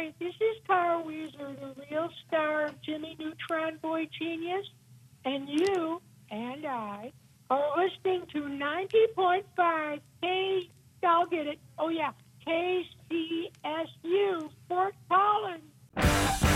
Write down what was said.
Hi, this is Carl Weezer, the real star of Jimmy Neutron Boy Genius, and you and I are listening to 90.5 K, I'll get it, oh yeah, KCSU, Fort Collins.